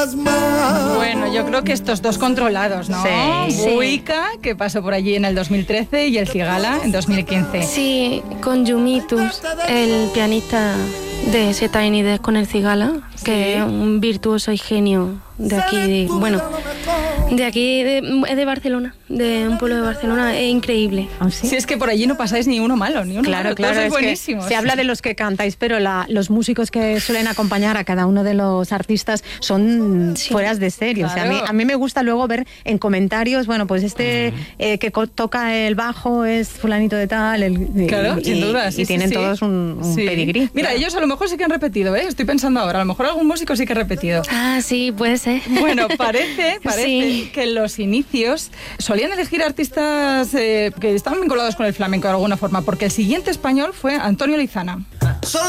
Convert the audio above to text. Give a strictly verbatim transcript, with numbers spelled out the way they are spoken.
Bueno, yo creo que estos dos controlados, ¿no? Sí. Buica, que pasó por allí en el dos mil trece, y el Cigala en dos mil quince. Sí, con Yumitus, el pianista de ese Tiny Desk con el Cigala, que es un virtuoso y genio de aquí, de, bueno, de aquí, de, es de Barcelona, de un pueblo de Barcelona, es increíble. ¿Ah, sí? Si es que por allí no pasáis ni uno malo, ni uno Claro, malo, claro, todos es sois que buenísimos. se habla de los que cantáis, pero la, los músicos que suelen acompañar a cada uno de los artistas son Sí. fueras de serie. Claro. O sea, a mí, a mí me gusta luego ver en comentarios, bueno, pues este eh, que co- toca el bajo es fulanito de tal, el, y- Claro, y, sin duda. y Sí, sí, tienen sí. todos un, un Sí. pedigrí. Mira, Claro. ellos a lo mejor sí que han repetido, ¿eh? Estoy pensando ahora, a lo mejor algún músico sí que ha repetido. Ah, sí, puede ser. Bueno, parece, parece Sí. que en los inicios solían elegir artistas eh, que estaban vinculados con el flamenco de alguna forma, porque el siguiente español fue Antonio Lizana.